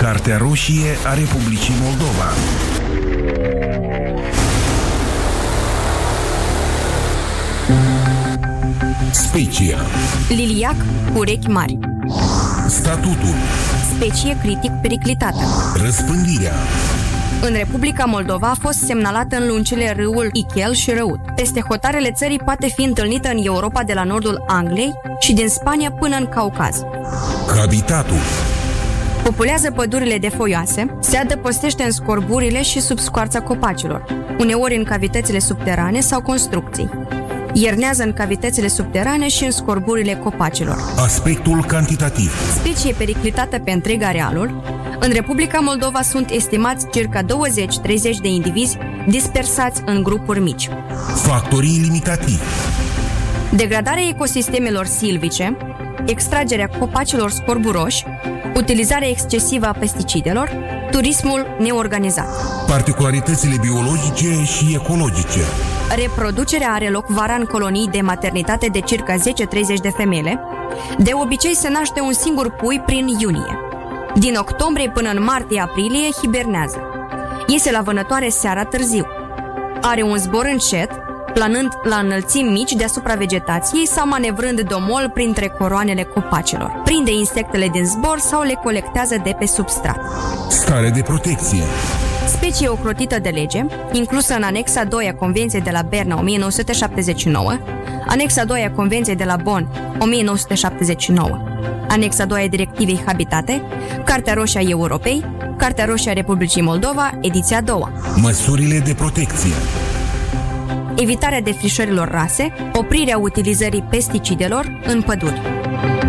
Cartea roșie a Republicii Moldova. Specia. Liliac cu urechi mari. Statutul. Specie critic periclitată. Răspândirea. În Republica Moldova a fost semnalată în lungile râul Ichel și Răut. Peste hotarele țării poate fi întâlnită în Europa de la nordul Angliei și din Spania până în Caucaz. Habitatul. Populează pădurile de foioase, se adăpostește în scorburile și sub scoarța copacilor, uneori în cavitățile subterane sau construcții. Iernează în cavitățile subterane și în scorburile copacilor. Aspectul cantitativ. Specie periclitată pe întreg arealul. În Republica Moldova sunt estimați circa 20-30 de indivizi dispersați în grupuri mici. Factorii limitativi. Degradarea ecosistemelor silvice, extragerea copacilor scorburoși, utilizarea excesivă a pesticidelor, turismul neorganizat. Particularitățile biologice și ecologice. Reproducerea are loc vara în colonii de maternitate de circa 10-30 de femele. De obicei se naște un singur pui prin iunie. Din octombrie până în martie-aprilie hibernează. Iese la vânătoare seara târziu. Are un zbor încet, planând la înălțimi mici deasupra vegetației sau manevrând domol printre coroanele copacilor. Prinde insectele din zbor sau le colectează de pe substrat. Stare de protecție. Specie ocrotită de lege, inclusă în anexa 2 a Convenției de la Berna 1979, anexa 2 a Convenției de la Bonn 1979, anexa 2 a Directivei Habitate, Cartea roșie a Europei, Cartea roșie a Republicii Moldova, ediția a doua. Măsurile de protecție. Evitarea defrișărilor rase, oprirea utilizării pesticidelor în păduri.